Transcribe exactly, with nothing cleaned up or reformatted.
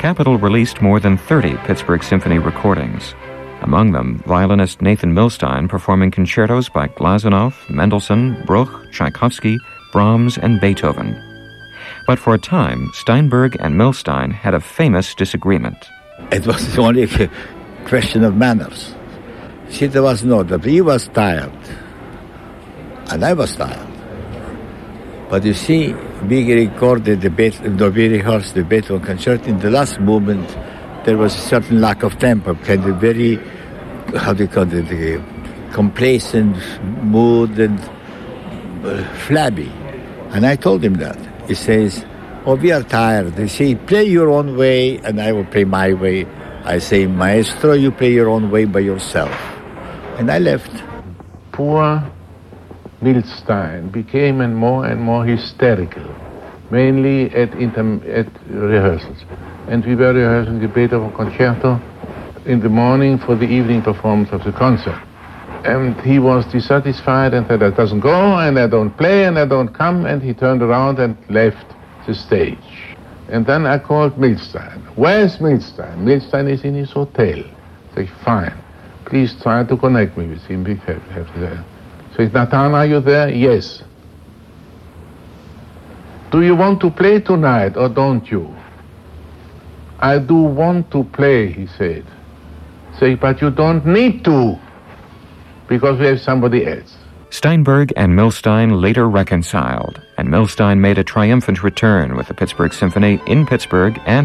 Capitol released more than thirty Pittsburgh Symphony recordings. Among them, violinist Nathan Milstein performing concertos by Glazunov, Mendelssohn, Bruch, Tchaikovsky, Brahms, and Beethoven. But for a time, Steinberg and Milstein had a famous disagreement. It was only a question of manners. See, there was no doubt. He was tired, and I was tired. But you see, we recorded the Beethoven, no, we rehearsed the Beethoven concert. In the last movement, there was a certain lack of tempo, kind of very, how do you call it, uh, complacent mood and uh, flabby. And I told him that. He says, oh, we are tired. They say, play your own way, and I will play my way. I say, maestro, you play your own way by yourself. And I left. Poor Milstein became and more and more hysterical, mainly at, inter- at rehearsals. And we were rehearsing the Beethoven concerto in the morning for the evening performance of the concert. And he was dissatisfied and said, that doesn't go, and I don't play, and I don't come, and he turned around and left the stage. And then I called Milstein. Where's Milstein? Milstein is in his hotel. I say, fine. Please try to connect me with him. We have, have there. Say, Nathan, are you there? Yes. Do you want to play tonight or don't you? I do want to play, he said. Say, but you don't need to, because we have somebody else. Steinberg and Milstein later reconciled, and Milstein made a triumphant return with the Pittsburgh Symphony in Pittsburgh and